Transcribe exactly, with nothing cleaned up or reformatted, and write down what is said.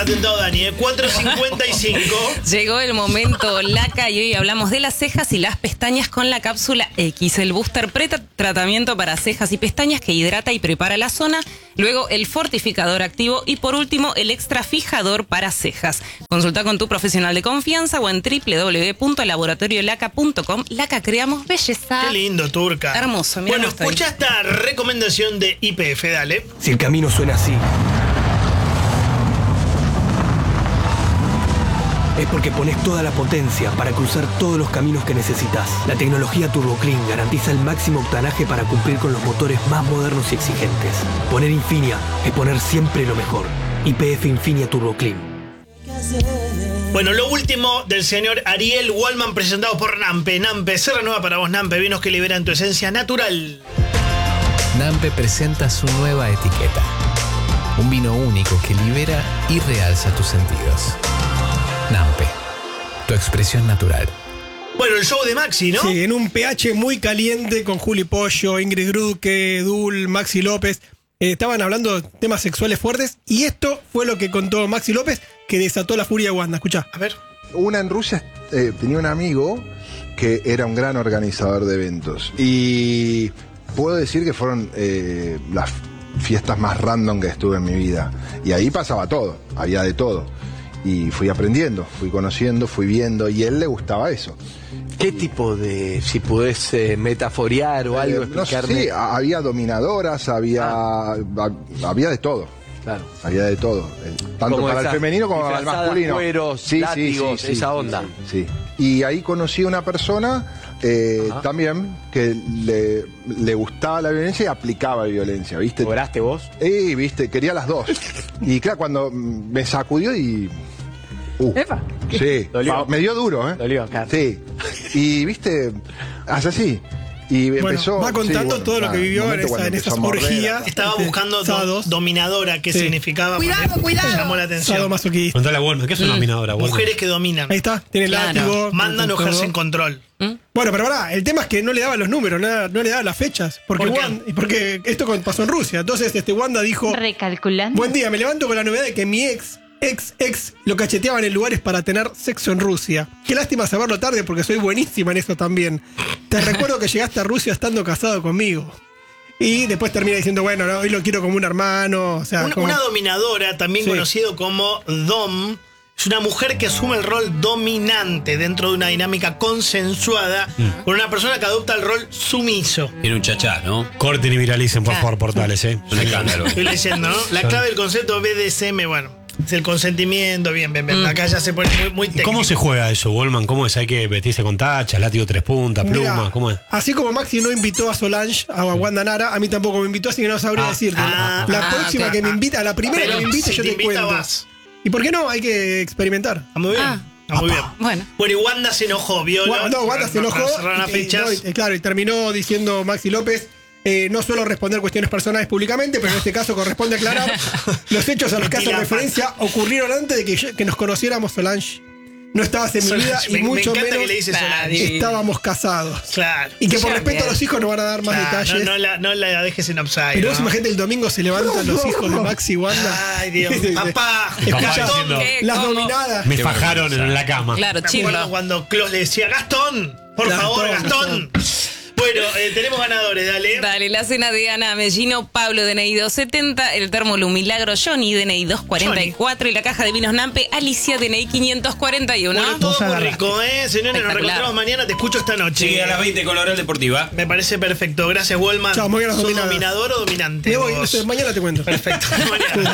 Atentado, Dani, ¿eh? cuatro cincuenta y cinco. Llegó el momento, Laca, y hoy hablamos de las cejas y las pestañas con la cápsula X. El Booster Pre, tratamiento para cejas y pestañas que hidrata y prepara la zona. Luego el fortificador activo y por último el extra fijador para cejas. Consulta con tu profesional de confianza o en doble u doble u doble u punto laboratorio laca punto com. Laca, creamos belleza. Qué lindo, Turca. Hermoso, mira. Bueno, escucha esta recomendación de I P F, dale. Si el camino suena así, es porque pones toda la potencia para cruzar todos los caminos que necesitas. La tecnología Turbo Clean garantiza el máximo octanaje para cumplir con los motores más modernos y exigentes. Poner Infinia es poner siempre lo mejor. I P F Infinia Turbo Clean. Bueno, lo último del señor Ariel Wallman presentado por Nampe. Nampe, se renueva para vos, Nampe, vinos que liberan tu esencia natural. Nampe presenta su nueva etiqueta. Un vino único que libera y realza tus sentidos. Nampe, tu expresión natural. Bueno, el show de Maxi, ¿no? Sí, en un pH muy caliente con Juli Pollo, Ingrid Grutke, Dul, Maxi López. Eh, estaban hablando de temas sexuales fuertes y esto fue lo que contó Maxi López que desató la furia de Wanda. Escuchá. A ver. Una en Rusia eh, tenía un amigo que era un gran organizador de eventos y puedo decir que fueron eh, las fiestas más random que estuve en mi vida. Y ahí pasaba todo, había de todo. Y fui aprendiendo, fui conociendo, fui viendo, y a él le gustaba eso. ¿Qué tipo de, si pudés eh, metaforear o algo, Eh, no sé, explicarme? sí, a- había dominadoras, había, Ah. ha- había de todo. Claro. Había de todo, eh, tanto Como para el esas femenino como para el disfrazadas, masculino. cueros, látigos, esa onda. Sí, sí. Y ahí conocí a una persona eh, Ajá. también que le, le gustaba la violencia y aplicaba violencia, ¿viste? ¿Cobraste vos? Y, viste, quería las dos. Y claro, cuando mm, me sacudió y... Uh, Epa. sí, Dolió. pa- me dio duro, ¿eh? Dolió, claro. Sí. Y, viste, hace así. Y Bueno, empezó... va contando sí, bueno, todo lo nada, que vivió en, momento esa- cuando en empezó esas a morder. orgías. Estaba este, buscando do- sábados. dominadora, qué Sí. significaba. Cuidado, porque cuidado. Llamó la atención. Sadomasoquista. Contale a Walmer, ¿qué es una dominadora, Walmer? Mujeres que dominan. Ahí está, tiene el Claro. látigo. Mandan o todo. ejercen control. Bueno, pero pará, el tema es que no le daban los números, nada, no le daban las fechas. Porque, ¿Por qué? Wanda- porque esto con- pasó en Rusia. Entonces, este Wanda dijo: Recalculando. buen día, me levanto con la novedad de que mi ex, ex, ex lo cacheteaban en lugares para tener sexo en Rusia. Qué lástima saberlo tarde porque soy buenísima en eso también. Te recuerdo que llegaste a Rusia estando casado conmigo. Y después termina diciendo, bueno, no, hoy lo quiero como un hermano. O sea, Una, como- una dominadora, también Sí. conocido como Dom, es una mujer que asume el rol dominante dentro de una dinámica consensuada por una persona que adopta el rol sumiso. Tiene un chachá, ¿no? Corten y viralicen, por Claro. favor, portales, ¿eh? Un escándalo. Estoy leyendo, ¿no? La clave del concepto B D S M, bueno, es el consentimiento, bien, bien, bien. Acá ya se pone muy, muy ¿Y técnico. cómo se juega eso, Wallman? ¿Cómo es? ¿Hay que vestirse con tachas, látigo tres puntas, Mira, pluma? ¿Cómo es? así como Maxi no invitó a Solange, a Wanda Nara, a mí tampoco me invitó, así que no sabría Ah, decirte. ah, la ah, próxima ok. que me invita, la primera Pero que me invite, si yo te te, invita, cuento. vas. ¿Y por qué no? Hay que experimentar. Está muy bien. Ah. Está muy bien. Bueno. Bueno, y Wanda se enojó, ¿vio? Gua- No, Wanda se enojó. Cerraron las y- fechas. no, y- claro, y terminó diciendo Maxi López: eh, no suelo responder cuestiones personales públicamente, pero en este caso corresponde aclarar. Los hechos a los que hacen Tira referencia ocurrieron antes de que, yo- que nos conociéramos, Solange. No estabas en mi vida Solange, y me, me mucho encanta menos que le dices Claro. Solange. estábamos casados. Claro. Y que por Ya, respeto a bien. los hijos no van a dar más Claro, detalles. no, no la, no la dejes en upside. Pero ¿no? vos imagínate, el domingo se levantan los hijos de Maxi y Wanda. Ay, Dios. Papá, Escuchá, Gastón. diciendo, ¿Qué? las ¿Cómo? dominadas. Me fajaron en la cama. Claro, Me acuerdo chido. cuando Klaus le decía, Gastón, por Gastón, favor, Gastón. Bueno, eh, tenemos ganadores, dale. Dale, la cena de Ana Mellino, Pablo D N I doscientos setenta, el Termolu Milagro, Johnny D N I doscientos cuarenta y cuatro y la caja de vinos Nampe, Alicia D N I quinientos cuarenta y uno. Bueno, todo Vos muy agarrá. rico, ¿eh? Señores, nos Espectacular. reencontramos mañana. Te escucho esta noche. Sí, a las veinte con la Oral Deportiva. Me parece perfecto. Gracias, Wallman. Chao, muy bien, las ¿Sos dominadas. dominador o dominante? Me voy, vos? mañana te cuento. Perfecto. Mañana.